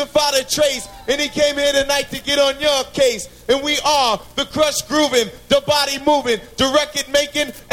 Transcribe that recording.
crucified a trace, and he came here tonight to get on your case. And we are the crush grooving, the body moving, the record making,